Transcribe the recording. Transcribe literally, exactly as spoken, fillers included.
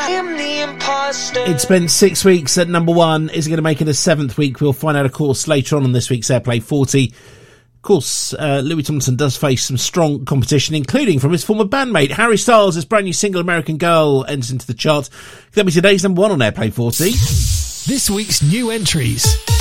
am the imposter. It spent six weeks at number one. Is it going to make it a seventh week? We'll find out, of course, later on in this week's Airplay forty. Of course, uh, Louis Tomlinson does face some strong competition, including from his former bandmate. Harry Styles' his brand new single American Girl enters into the chart. That'll be today's number one on Airplay forty. This week's new entries.